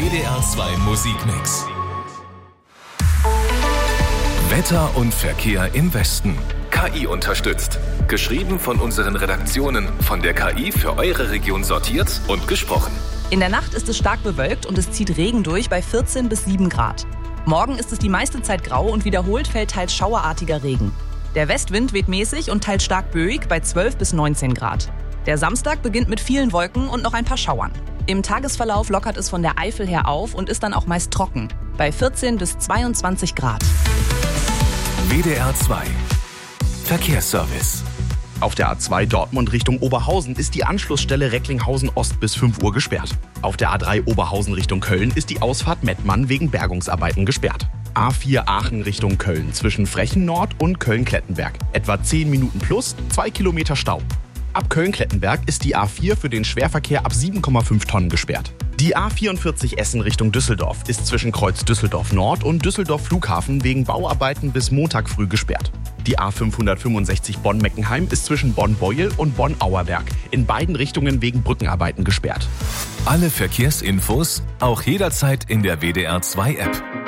WDR 2 Musikmix. Wetter und Verkehr im Westen. KI unterstützt. Geschrieben von unseren Redaktionen, von der KI für eure Region sortiert und gesprochen. In der Nacht ist es stark bewölkt und es zieht Regen durch bei 14 bis 7 Grad. Morgen ist es die meiste Zeit grau und wiederholt fällt teils schauerartiger Regen. Der Westwind weht mäßig und teils stark böig bei 12 bis 19 Grad. Der Samstag beginnt mit vielen Wolken und noch ein paar Schauern. Im Tagesverlauf lockert es von der Eifel her auf und ist dann auch meist trocken, bei 14 bis 22 Grad. WDR 2 Verkehrsservice. Auf der A2 Dortmund Richtung Oberhausen ist die Anschlussstelle Recklinghausen Ost bis 5 Uhr gesperrt. Auf der A3 Oberhausen Richtung Köln ist die Ausfahrt Mettmann wegen Bergungsarbeiten gesperrt. A4 Aachen Richtung Köln zwischen Frechen Nord und Köln-Klettenberg. Etwa 10 Minuten plus 2 Kilometer Stau. Ab Köln-Klettenberg ist die A4 für den Schwerverkehr ab 7,5 Tonnen gesperrt. Die A44 Essen Richtung Düsseldorf ist zwischen Kreuz Düsseldorf Nord und Düsseldorf Flughafen wegen Bauarbeiten bis Montag früh gesperrt. Die A565 Bonn-Meckenheim ist zwischen Bonn-Beuel und Bonn-Auerberg in beiden Richtungen wegen Brückenarbeiten gesperrt. Alle Verkehrsinfos auch jederzeit in der WDR 2 App.